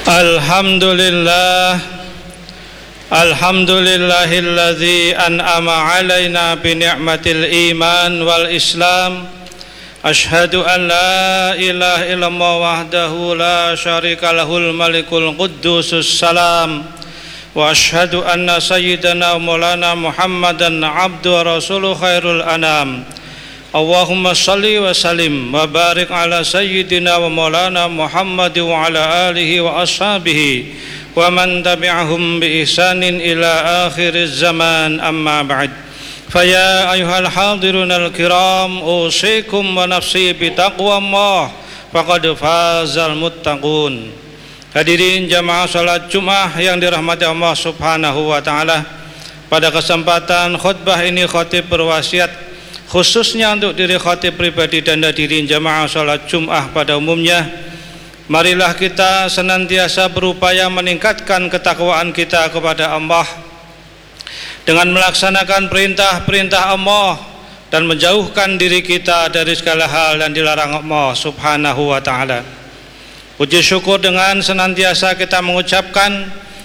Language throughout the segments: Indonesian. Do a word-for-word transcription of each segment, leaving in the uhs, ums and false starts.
Alhamdulillah Alhamdulillahilladzi an'ama alaina bi ni'matil iman wal islam. Ashhadu an la ilaha illallah wahdahu la syarika lahul malikul quddusus salam. Wa ashhadu anna sayyidana maulana Muhammadan abdu wa rasuluh khairul anam. Allahumma salli wa sallim wa barik ala sayyidina wa maulana Muhammad wa ala alihi wa ashabihi wa man tabi'ahum bi ihsanin ila akhiriz zaman, amma ba'd. Faya ayuhal hadirun al-kiram, usikum wa nafsi bi taqwallah faqad fazal muttaqun. Hadirin jamaah salat Jumat yang dirahmati Allah Subhanahu wa taala, pada kesempatan khutbah ini khatib berwasiat khususnya untuk diri khatib pribadi dan hadirin jamaah salat Jumat pada umumnya, marilah kita senantiasa berupaya meningkatkan ketakwaan kita kepada Allah dengan melaksanakan perintah-perintah Allah dan menjauhkan diri kita dari segala hal yang dilarang Allah Subhanahu wa taala. Puji syukur dengan senantiasa kita mengucapkan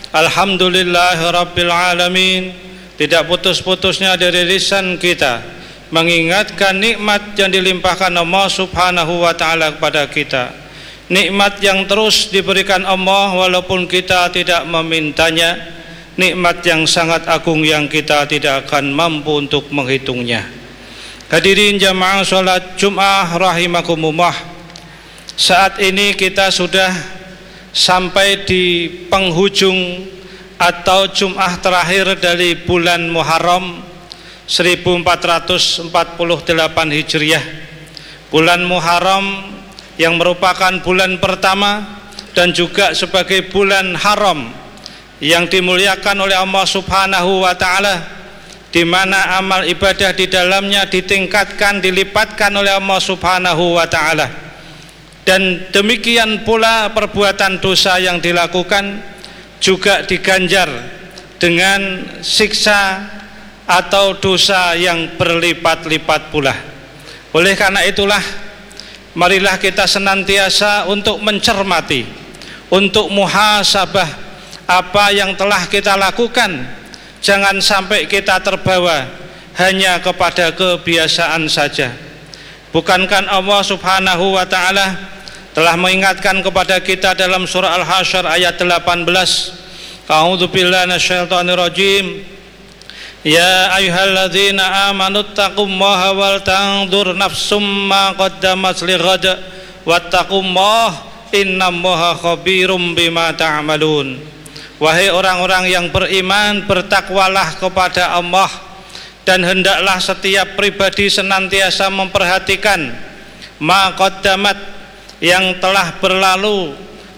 alhamdulillahirabbil alamin, tidak putus-putusnya dari lisan kita mengingatkan nikmat yang dilimpahkan Allah Subhanahu wa taala kepada kita. Nikmat yang terus diberikan Allah walaupun kita tidak memintanya, nikmat yang sangat agung yang kita tidak akan mampu untuk menghitungnya. Hadirin jamaah salat Jumat rahimakumullah, saat ini kita sudah sampai di penghujung atau Jumat terakhir dari bulan Muharram seribu empat ratus empat puluh delapan Hijriah. Bulan Muharram yang merupakan bulan pertama dan juga sebagai bulan haram yang dimuliakan oleh Allah Subhanahu wa taala, di mana amal ibadah di dalamnya ditingkatkan, dilipatkan oleh Allah Subhanahu wa taala. Dan demikian pula perbuatan dosa yang dilakukan juga diganjar dengan siksa atau dosa yang berlipat-lipat pula. Oleh karena itulah, marilah kita senantiasa untuk mencermati, untuk muhasabah apa yang telah kita lakukan. Jangan sampai kita terbawa hanya kepada kebiasaan saja. Bukankah Allah Subhanahu wa taala telah mengingatkan kepada kita dalam surah Al-Hasyr ayat delapan belas, A'udzubillahi minasyaitonir rajim. Ya ayyuhalladzina amanu taqullaha wal tanzur nafsum ma qaddamat lighad wattaqullaha innallaha khabirum bima ta'malun. Wahai orang-orang yang beriman, bertakwalah kepada Allah, dan hendaklah setiap pribadi senantiasa memperhatikan ma qaddamat, yang telah berlalu